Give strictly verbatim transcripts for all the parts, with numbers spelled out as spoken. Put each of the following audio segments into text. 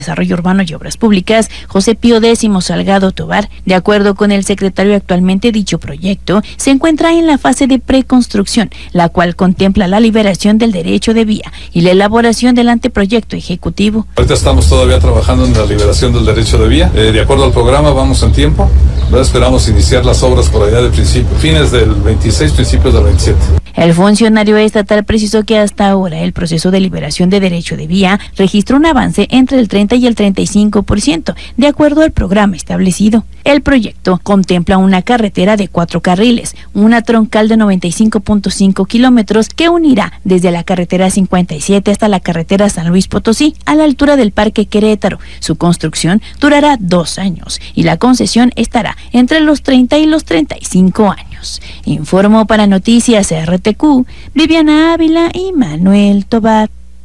Desarrollo Urbano y Obras Públicas, José Pío X Salgado Tobar. De acuerdo con el secretario, actualmente dicho proyecto se encuentra en la fase de preconstrucción, la cual contempla la liberación del derecho de vía y la elaboración del anteproyecto ejecutivo. Ahorita estamos todavía trabajando en la liberación del derecho de vía. Eh, de acuerdo al programa vamos en tiempo. Ahora esperamos iniciar las obras por allá de principio, fines del veintiséis, principios del veintisiete. El funcionario estatal precisó que hasta ahora el proceso de liberación de derecho de vía registró un avance entre el treinta y el treinta y cinco por ciento, de acuerdo al programa establecido. El proyecto contempla una carretera de cuatro carriles, una troncal de noventa y cinco punto cinco kilómetros que unirá desde la carretera cincuenta y siete hasta la carretera San Luis Potosí a la altura del Parque Querétaro. Su construcción durará dos años y la concesión estará entre los treinta y los treinta y cinco años. Informó para Noticias R T Q, Viviana Ávila y Manuel Tobar.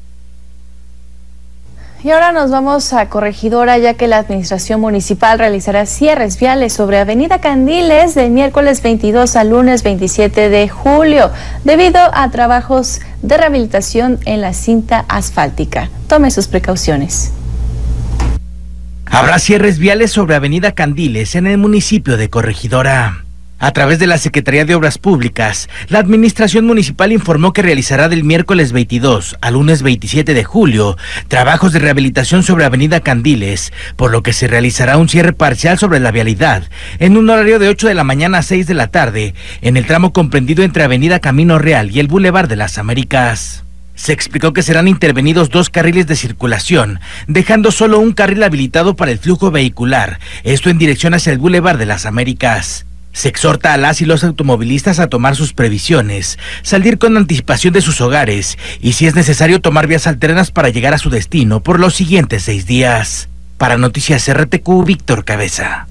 Y ahora nos vamos a Corregidora, ya que la administración municipal realizará cierres viales sobre Avenida Candiles del miércoles veintidós al lunes veintisiete de julio, debido a trabajos de rehabilitación en la cinta asfáltica. Tome sus precauciones. Habrá cierres viales sobre Avenida Candiles en el municipio de Corregidora. A través de la Secretaría de Obras Públicas, la Administración Municipal informó que realizará del miércoles veintidós al lunes veintisiete de julio trabajos de rehabilitación sobre Avenida Candiles, por lo que se realizará un cierre parcial sobre la vialidad en un horario de ocho de la mañana a seis de la tarde en el tramo comprendido entre Avenida Camino Real y el Boulevard de las Américas. Se explicó que serán intervenidos dos carriles de circulación, dejando solo un carril habilitado para el flujo vehicular, esto en dirección hacia el Boulevard de las Américas. Se exhorta a las y los automovilistas a tomar sus previsiones, salir con anticipación de sus hogares y, si es necesario, tomar vías alternas para llegar a su destino por los siguientes seis días. Para Noticias R T Q, Víctor Cabeza.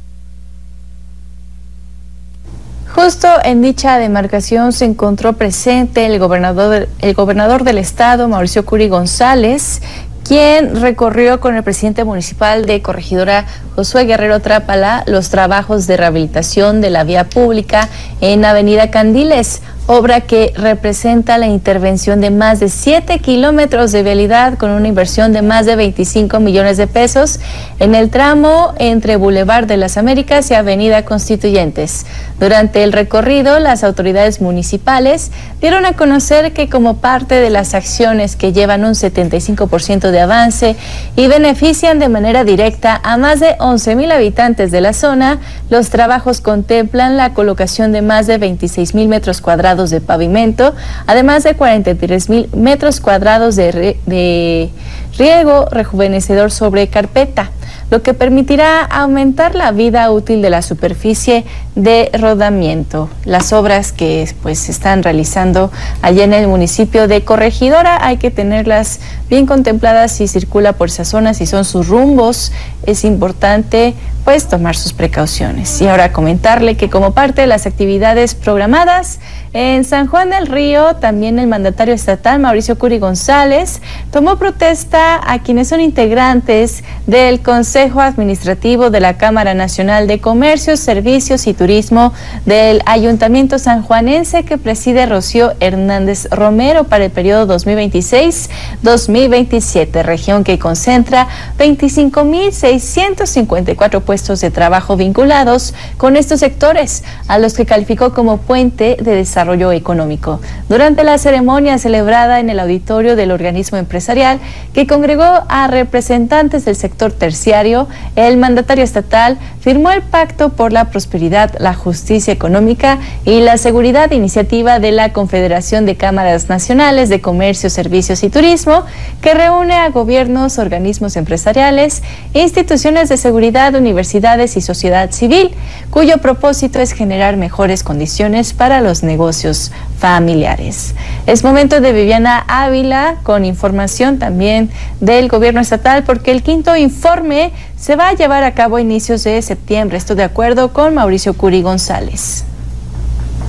Justo en dicha demarcación se encontró presente el gobernador, el gobernador del estado, Mauricio Curi González, quien recorrió con el presidente municipal de Corregidora, Josué Guerrero Trápala, los trabajos de rehabilitación de la vía pública en Avenida Candiles, obra que representa la intervención de más de siete kilómetros de vialidad con una inversión de más de veinticinco millones de pesos en el tramo entre Boulevard de las Américas y Avenida Constituyentes. Durante el recorrido, las autoridades municipales dieron a conocer que, como parte de las acciones que llevan un setenta y cinco por ciento de avance y benefician de manera directa a más de once mil habitantes de la zona, los trabajos contemplan la colocación de más de veintiséis mil metros cuadrados de pavimento, además de cuarenta y tres mil metros cuadrados de, re, de riego rejuvenecedor sobre carpeta, lo que permitirá aumentar la vida útil de la superficie de rodamiento. Las obras que pues se están realizando allá en el municipio de Corregidora hay que tenerlas bien contempladas si circula por esa zona, si son sus rumbos, es importante pues tomar sus precauciones. Y ahora comentarle que, como parte de las actividades programadas en San Juan del Río, también el mandatario estatal Mauricio Curi González tomó protesta a quienes son integrantes del Consejo Administrativo de la Cámara Nacional de Comercio, Servicios y Turismo del Ayuntamiento sanjuanense, que preside Rocío Hernández Romero, para el periodo dos mil veintiséis dos mil veintisiete, región que concentra veinticinco mil seiscientos cincuenta y cuatro puestos de trabajo vinculados con estos sectores, a los que calificó como puente de desarrollo económico. Durante la ceremonia celebrada en el auditorio del organismo empresarial, que congregó a representantes del sector terciario, el mandatario estatal firmó el Pacto por la Prosperidad, la Justicia Económica y la Seguridad, iniciativa de la Confederación de Cámaras Nacionales de Comercio, Servicios y Turismo, que reúne a gobiernos, organismos empresariales, instituciones de seguridad, universidades y sociedad civil, cuyo propósito es generar mejores condiciones para los negocios familiares. Es momento de Viviana Ávila con información también del gobierno estatal, porque el quinto informe se va a llevar a cabo a inicios de septiembre, esto de acuerdo con Mauricio Curi González.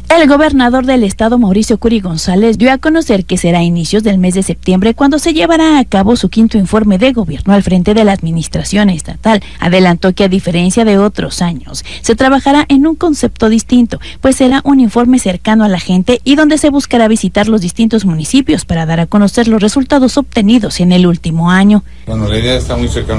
El gobernador del estado, Mauricio Curi González, dio a conocer que será a inicios del mes de septiembre cuando se llevará a cabo su quinto informe de gobierno al frente de la administración estatal. Adelantó que a diferencia de otros años, se trabajará en un concepto distinto, pues será un informe cercano a la gente y donde se buscará visitar los distintos municipios para dar a conocer los resultados obtenidos en el último año. Bueno, la idea está muy cercana